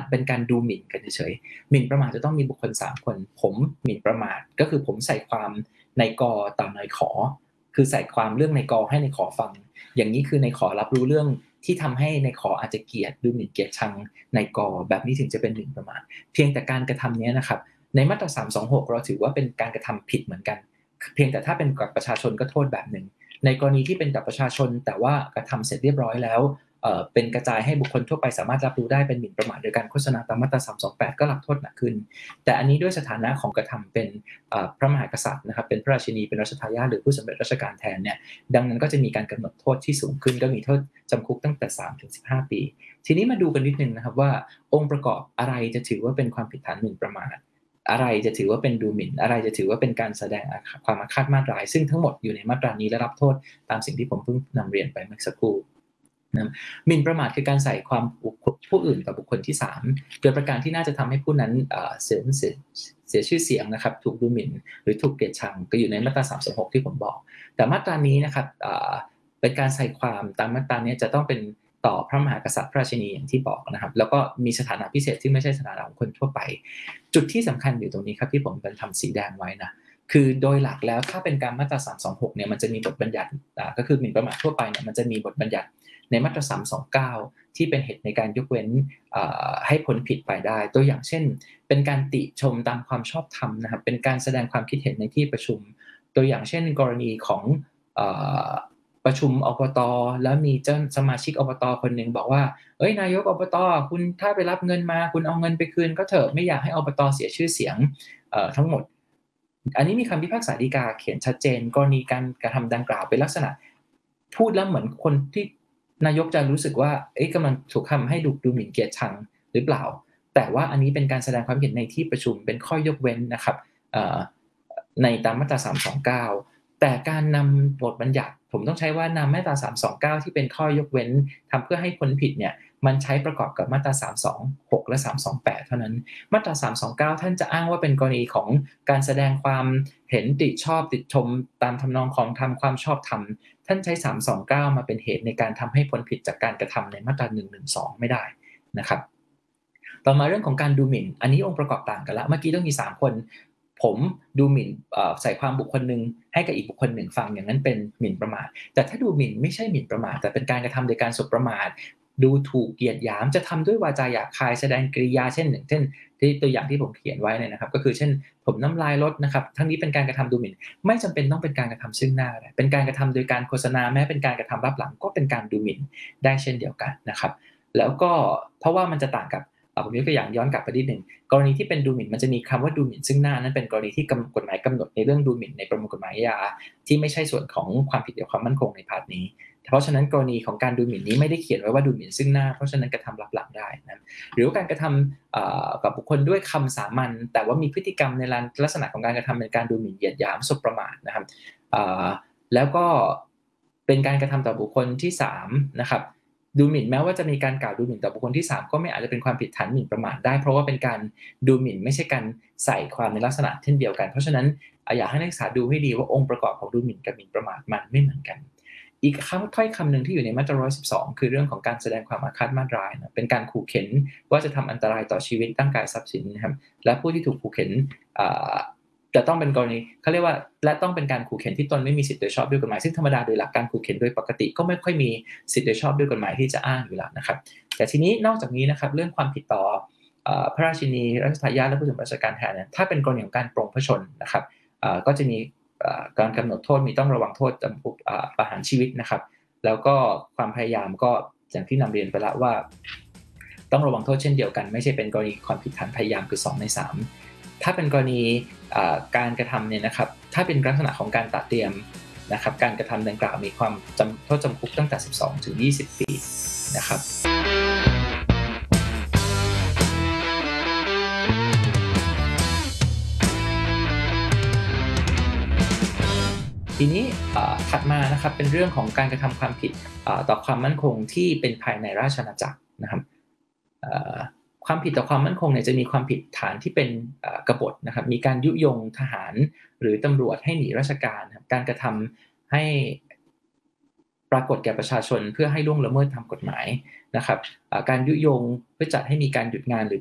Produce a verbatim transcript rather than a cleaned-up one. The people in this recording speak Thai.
เป็นการดูหมิ่นกันเฉยๆหมิ่นประมาทจะต้องมีบุคคลสามคนผมหมิ่นประมาทก็คือผมใส่ความในกต่อนายขอคือใส่ความเรื่องในกให้ในขอฟังอย่างนี้คือในขอรับรู้เรื่องที่ทำให้ในขออาจจะเกลียดดูหมิ่นเกลียดชังในกแบบนี้ถึงจะเป็นหมิ่นประมาทเพียงแต่การกระทำนี้นะครับในมาตราสามสองหกเราถือว่าเป็นการกระทำผิดเหมือนกันเพียงแต่ถ้าเป็นกับประชาชนก็โทษแบบหนึ่งในกรณีที่เป็นกับประชาชนแต่ว่ากระทำเสร็จเรียบร้อยแล้วเอ่อเป็นกระจายให้บุคคลทั่วไปสามารถรับรู้ได้เป็นหมิ่นประมาทโดยการโฆษณาตามมาตราสามสองแปดก็รับโทษหนักขึ้นแต่อันนี้ด้วยสถานะของกระทำเป็นเอ่อพระมหากษัตริย์นะครับเป็นพระราชินีเป็นรัชทายาทหรือผู้สำเร็จราชการแทนเนี่ยดังนั้นก็จะมีการกำหนดโทษที่สูงขึ้นก็มีโทษจำคุกตั้งแต่สามถึงสิบห้าปีทีนี้มาดูกันนิดนึงนะครับว่าองค์ประกอบอะไรจะถือว่าเป็นความผิดฐานหมิ่นประมาทอะไรจะถือว่าเป็นดูหมิ่นอะไรจะถือว่าเป็นการแสดงความอาฆาตมาตร้ายซึ่งทั้งหมดอยู่ในมาตรานี้และรับโทษตามสิ่งที่ผมเพิ่งนำเรียนไปเมื่อสักครู่นะหมิ่นประมาทคือการใส่ความผู้อื่นกับบุคคลที่สามโดยประการที่น่าจะทำให้ผู้นั้นเสียเสียเสียชื่อเสียงนะครับถูกดูหมิ่นหรือถูกเกลียดชังก็อยู่ในมาตราสามสิบหกที่ผมบอกแต่มาตรานี้นะครับเป็นการใส่ความตามมาตรานี้จะต้องเป็นต่อพระมหากษัตริย์พระราชินีอย่างที่บอกนะครับแล้วก็มีสถานะพิเศษที่ไม่ใช่สถานะของคนทั่วไปจุดที่สำคัญอยู่ตรงนี้ครับที่ผมเป็นทำสีแดงไว้นะคือโดยหลักแล้วถ้าเป็นการมาตราสามสองหกเนี่ยมันจะมีบทบัญญัติก็คือหมิ่นประมาททั่วไปเนี่ยมันจะมีบทบัญญัติในมาตราสามสองเก้าที่เป็นเหตุในการยกเว้นให้พ้นผิดไปได้ตัวอย่างเช่นเป็นการติชมตามความชอบธรรมนะครับเป็นการแสดงความคิดเห็นในที่ประชุมตัวอย่างเช่นกรณีของประชุมอบต.แล้วมีเจ้าสมาชิกอบต.คนหนึ่งบอกว่าเอ้ยนายกอบต.คุณถ้าไปรับเงินมาคุณเอาเงินไปคืนก็เถอะไม่อยากให้อบต.เสียชื่อเสียงทั้งหมดอันนี้มีคำพิพากษาฎีกาเขียนชัดเจนกรณีการกระทำดังกล่าวเป็นลักษณะพูดแล้วเหมือนคนที่นายกจะรู้สึกว่าเอ๊ะกำลังถูกทำให้ดูดูหมิ่นเกียรติชังหรือเปล่าแต่ว่าอันนี้เป็นการแสดงความเห็นในที่ประชุมเป็นข้อยกเว้นนะครับในตามมาตราสามสองเก้าแต่การนำบทบัญญัติผมต้องใช้ว่านำมาตราสามสองเก้าที่เป็นข้อยกเว้นทำเพื่อให้พ้นผิดเนี่ยมันใช้ประกอบกับมาตราสามสองหกและสามสองแปดเท่านั้นมาตราสามสองเก้าท่านจะอ้างว่าเป็นกรณีของการแสดงความเห็นติชอบติชมตามทำนองของธรรมความชอบธรรมท่านใช้สามสองเก้ามาเป็นเหตุในการทำให้พ้นผิดจากการกระทำในมาตราหนึ่งหนึ่งสองไม่ได้นะครับต่อมาเรื่องของการดูหมิ่นอันนี้องค์ประกอบต่างกันละเมื่อกี้ต้องมีสามคนผมดูหมิ่นใส่ความบุคคลหนึ่งให้กับอีกบุคคลหนึ่งฟังอย่างนั้นเป็นหมิ่นประมาทแต่ถ้าดูหมิ่นไม่ใช่หมิ่นประมาทแต่เป็นการกระทำโดยการสบประมาทดูถูกเกียดหยามจะทำด้วยวาจาหยาบคายแสดงกริยาเช่นหนึ่งเช่นที่ตัวอย่างที่ผมเขียนไว้เนี่ยนะครับก็คือเช่นผมน้ำลายลดนะครับทั้งนี้เป็นการกระทำดูหมิ่นไม่จำเป็นต้องเป็นการกระทำซึ่งหน้าเป็นการกระทำโดยการโฆษณาแม้เป็นการกระทำรับหลังก็เป็นการดูหมิ่นได้เช่นเดียวกันนะครับแล้วก็เพราะว่ามันจะต่างกับผมยกตัวอย่างย้อนกลับไปนิดนึงกรณีที่เป็นดูหมิ่นมันจะมีคำว่าดูหมิ่นซึ่งหน้านั้นเป็นกรณีที่กฎหมายกำหนดในเรื่องดูหมิ่นในประมวลกฎหมายอาญาที่ไม่ใช่ส่วนของความผิดเกี่ยวกับความมั่นคงในพาร์ทนี้เพราะฉะนั้นกรณีของการดูหมิ่นนี้ไม่ได้เขียนไว้ว่าดูหมิ่นซึ่งหน้าเพราะฉะนั้นกระทำรับหลังได้นะหรือการกระทำกับบุคคลด้วยคำสามัญแต่ว่ามีพฤติกรรมในลักษณะของการกระทำเป็นการดูหมิ่นเหยียดหยามสบประมาทนะครับแล้วก็เป็นการกระทำต่อบุคคลที่สามนะครับดูหมิ่นแม้ว่าจะมีการกล่าวดูหมิ่นต่อบุคคลที่สามก็ไม่อาจจะเป็นความผิดฐานหมิ่นประมาทได้เพราะว่าเป็นการดูหมิ่นไม่ใช่การใส่ความในลักษณะเช่นเดียวกันเพราะฉะนั้นอยากให้นักศึกษาดูให้ดีว่าองค์ประกอบของดูหมิ่นกับหมิ่นประมาทมันไม่เหมือนกันอีกคำถ้อยคำหนึ่งที่อยู่ในมาตราหนึ่งร้อยสิบสองคือเรื่องของการแสดงความอาฆาตมาตร้ายนะเป็นการขู่เข็นว่าจะทำอันตรายต่อชีวิตร่างกายทรัพย์สินนะครับและผู้ที่ถูกขู่เข็นจะต้องเป็นกรณีเขาเรียกว่าและต้องเป็นการขู่เข็นที่ตนไม่มีสิทธิ์โดยชอบด้วยกฎหมายซึ่งธรรมดาโดยหลักการขู่เข็นโดยปกติก็ไม่ค่อยมีสิทธิ์โดยชอบด้วยกฎหมายที่จะอ้างอยู่แล้วนะครับแต่ทีนี้นอกจากนี้นะครับเรื่องความผิดต่อพระราชินีรัชทายาทและผู้สำเร็จราชการแทนเนี่ยถ้าเป็นกรณีของการปรงพระชนนะครับก็จะมีการกำหนดโทษมีต้องระวังโทษจำคุกประหารชีวิตนะครับแล้วก็ความพยายามก็อย่างที่นำเรียนไปแล้วว่าต้องระวังโทษเช่นเดียวกันไม่ใช่เป็นกรณีความผิดฐานพยายามคือสองในสามถ้าเป็นกรณีการกระทำเนี่ยนะครับถ้าเป็นลักษณะของการตัดเตรียมนะครับการกระทำดังกล่าวมีความจำโทษจำคุกตั้งแต่สิบสองถึงยี่สิบปีนะครับทีนี้ถัดมานะครับเป็นเรื่องของการกระทำความผิดต่อความมั่นคงที่เป็นภายในราชอาณาจักรนะครับความผิดต่อความมั่นคงเนี่ยจะมีความผิดฐานที่เป็นกบฏนะครับมีการยุยงทหารหรือตำรวจให้หนีราชการการกระทำให้ปรากฏแก่ประชาชนเพื่อให้ล่วงละเมิดทางกฎหมายนะครับการยุยงเพื่อจัดให้มีการหยุดงานหรือ